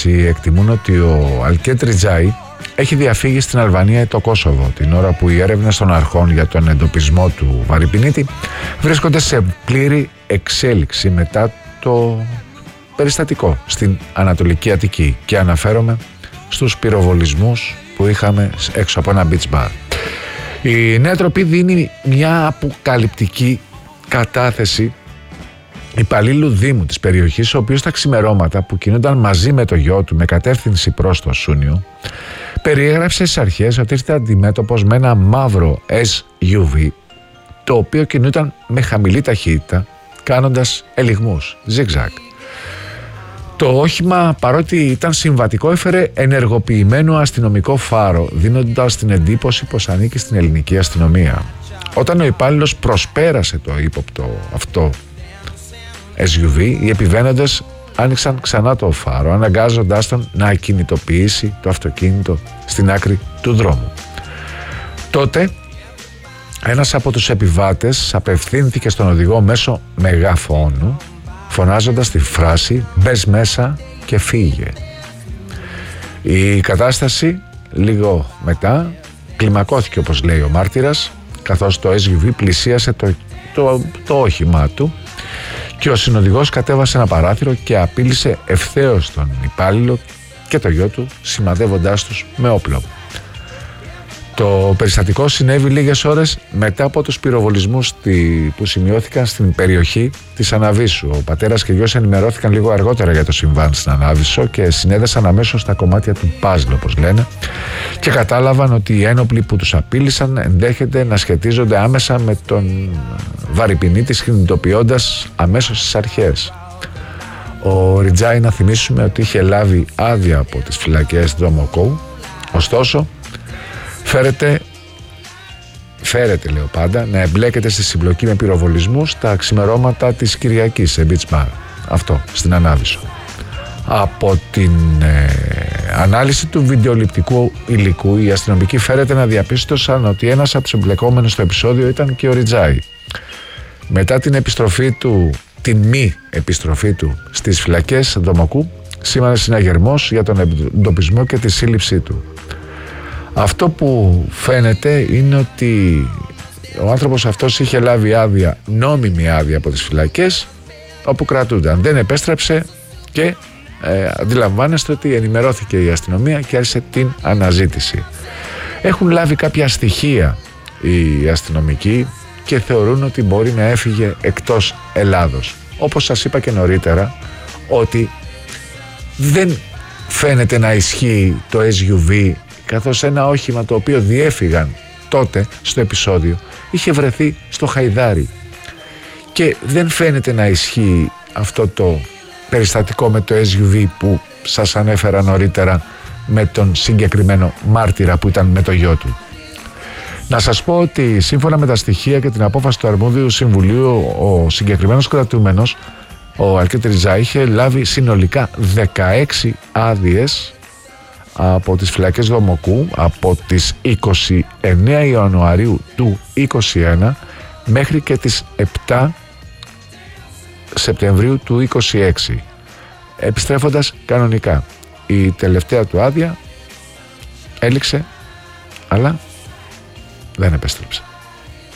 εκτιμούν ότι ο Αλκέτ Ριτζάι έχει διαφύγει στην Αλβανία ή το Κόσοβο την ώρα που οι έρευνες των αρχών για τον εντοπισμό του βαρυπινίτη βρίσκονται σε πλήρη εξέλιξη μετά το περιστατικό στην Ανατολική Αττική, και αναφέρομαι στους πυροβολισμούς που είχαμε έξω από ένα beach bar. Η Νέα Τροπή δίνει μια αποκαλυπτική κατάθεση υπαλλήλου Δήμου της περιοχής, ο οποίος τα ξημερώματα που κινούνταν μαζί με το γιο του με κατεύθυνση προς το Σούνιο, περιέγραψε στις αρχές ότι ήρθε αντιμέτωπος με ένα μαύρο SUV, το οποίο κινούνταν με χαμηλή ταχύτητα κάνοντας ελιγμούς, zigzag. Το όχημα, παρότι ήταν συμβατικό, έφερε ενεργοποιημένο αστυνομικό φάρο, δίνοντας την εντύπωση πως ανήκει στην ελληνική αστυνομία. Όταν ο υπάλληλος προσπέρασε το ύποπτο αυτό SUV, οι επιβαίνοντες άνοιξαν ξανά το φάρο, αναγκάζοντάς τον να ακινητοποιήσει το αυτοκίνητο στην άκρη του δρόμου. Τότε ένας από τους επιβάτες απευθύνθηκε στον οδηγό μέσω μεγαφώνου, φωνάζοντας τη φράση «Μπες μέσα και φύγε». Η κατάσταση λίγο μετά κλιμακώθηκε, όπως λέει ο μάρτυρας, καθώς το SUV πλησίασε το όχημά του και ο συνοδηγός κατέβασε ένα παράθυρο και απείλησε ευθέως τον υπάλληλο και το γιο του, σημαδεύοντάς τους με όπλο. Το περιστατικό συνέβη λίγες ώρες μετά από τους πυροβολισμούς που σημειώθηκαν στην περιοχή της Αναβίσου. Ο πατέρας και γιος ενημερώθηκαν λίγο αργότερα για το συμβάν στην Ανάβησο και συνέδεσαν αμέσως τα κομμάτια του παζλ, όπως λένε, και κατάλαβαν ότι οι ένοπλοι που τους απείλησαν ενδέχεται να σχετίζονται άμεσα με τον βαρυπινίτη, κινητοποιώντας αμέσως στις αρχές. Ο Ριτζάι, να θυμίσουμε ότι είχε λάβει άδεια από τις φυλακές Δομοκού, ωστόσο φέρεται λέω πάντα να εμπλέκεται στη συμπλοκή με πυροβολισμούς τα ξημερώματα της Κυριακής σε beach bar, αυτό στην Ανάβησο. Από την ανάλυση του βιντεοληπτικού υλικού, οι αστυνομικοί φέρεται να διαπίστωσαν ότι ένας από τους εμπλεκόμενους στο επεισόδιο ήταν και ο Ριτζάι. Μετά την μη επιστροφή του στις φυλακές Δομοκού, σήμανε συναγερμός για τον εντοπισμό και τη σύλληψή του. Αυτό που φαίνεται είναι ότι ο άνθρωπος αυτός είχε λάβει άδεια, νόμιμη άδεια από τις φυλακές όπου κρατούνταν. Δεν επέστρεψε και αντιλαμβάνεστε ότι ενημερώθηκε η αστυνομία και άρχισε την αναζήτηση. Έχουν λάβει κάποια στοιχεία οι αστυνομικοί και θεωρούν ότι μπορεί να έφυγε εκτός Ελλάδος. Όπως σας είπα και νωρίτερα, ότι δεν φαίνεται να ισχύει το SUV, καθώς ένα όχημα το οποίο διέφυγαν τότε στο επεισόδιο είχε βρεθεί στο Χαϊδάρι, και δεν φαίνεται να ισχύει αυτό το περιστατικό με το SUV που σας ανέφερα νωρίτερα με τον συγκεκριμένο μάρτυρα που ήταν με το γιο του. Να σας πω ότι σύμφωνα με τα στοιχεία και την απόφαση του Αρμόδιου Συμβουλίου, ο συγκεκριμένος κρατούμενος, ο Αλκέτ Ριτζάι, είχε λάβει συνολικά 16 άδειες από τις φυλακές Δομοκού από τις 29 Ιανουαρίου του 2021 μέχρι και τις 7 Σεπτεμβρίου του 2026, επιστρέφοντας κανονικά. Η τελευταία του άδεια έληξε, αλλά δεν επέστρεψε.